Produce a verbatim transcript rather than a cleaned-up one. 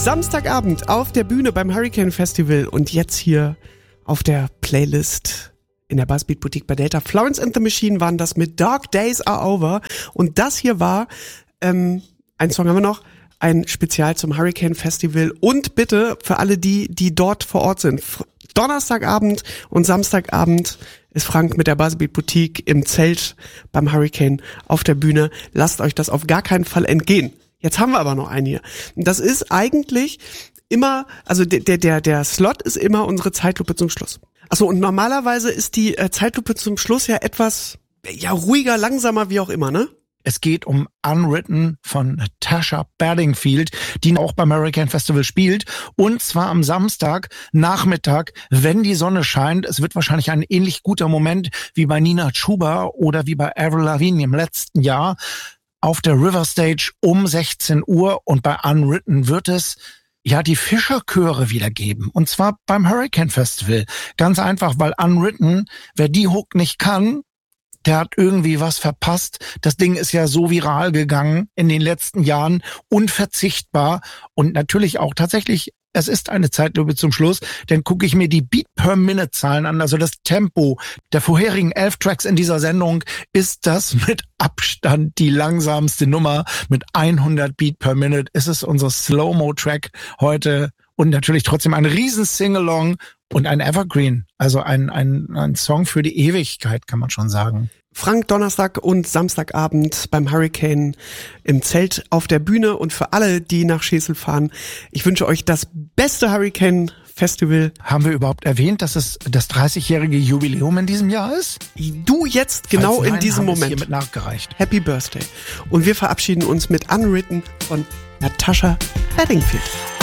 Samstagabend auf der Bühne beim Hurricane Festival und jetzt hier auf der Playlist in der Buzzbeat Boutique bei Delta. Florence and the Machine waren das mit Dark Days Are Over und das hier war, ähm, ein Song haben wir noch, ein Spezial zum Hurricane Festival und bitte für alle die, die dort vor Ort sind. Donnerstagabend und Samstagabend ist Frank mit der Buzzbeat Boutique im Zelt beim Hurricane auf der Bühne. Lasst euch das auf gar keinen Fall entgehen. Jetzt haben wir aber noch einen hier. Das ist eigentlich immer, also der, der, der, der Slot ist immer unsere Zeitlupe zum Schluss. Achso, und normalerweise ist die äh, Zeitlupe zum Schluss ja etwas, ja, ruhiger, langsamer, wie auch immer, ne? Es geht um Unwritten von Natasha Bedingfield, die auch beim Hurricane Festival spielt. Und zwar am Samstag Nachmittag, wenn die Sonne scheint. Es wird wahrscheinlich ein ähnlich guter Moment wie bei Nina Chuba oder wie bei Avril Lavigne im letzten Jahr auf der River Stage um sechzehn Uhr. Und bei Unwritten wird es ja die Fischerchöre wieder geben. Und zwar beim Hurricane Festival. Ganz einfach, weil Unwritten, wer die Hook nicht kann, der hat irgendwie was verpasst. Das Ding ist ja so viral gegangen in den letzten Jahren, unverzichtbar und natürlich auch tatsächlich, es ist eine Zeitlupe zum Schluss, denn gucke ich mir die Beat-per-Minute-Zahlen an, also das Tempo der vorherigen elf Tracks in dieser Sendung, ist das mit Abstand die langsamste Nummer. Mit hundert Beat per Minute ist es unser Slow-Mo-Track heute und natürlich trotzdem ein riesen Sing-Along und ein Evergreen, also ein, ein, ein Song für die Ewigkeit, kann man schon sagen. Frank, Donnerstag und Samstagabend beim Hurricane im Zelt auf der Bühne und für alle, die nach Schesel fahren, ich wünsche euch das beste Hurricane Festival. Haben wir überhaupt erwähnt, dass es das dreißigjährige Jubiläum in diesem Jahr ist? Du jetzt genau Falls nein, in diesem haben wir es Moment. hiermit nachgereicht. Happy Birthday. Und wir verabschieden uns mit Unwritten von Natasha Bedingfield.